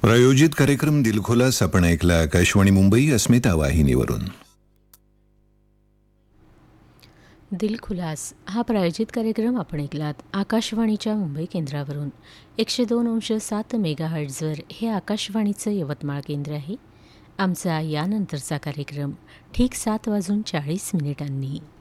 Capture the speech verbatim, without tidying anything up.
प्रायोजित कार्यक्रम दिलखुलास आपण ऐकला आकाशवाणी मुंबई अस्मिता वाहिनीवरून. दिलखुलास हा प्रायोजित कार्यक्रम आपण ऐकलात आकाशवाणीच्या मुंबई केंद्रावरून. एकशे दोन अंश सात मेगाहर्ट्झवर हे आकाशवाणीचं यवतमाळ केंद्र आहे. आमचा यानंतरचा कार्यक्रम ठीक सात वाजून चाळीस मिनिटांनी.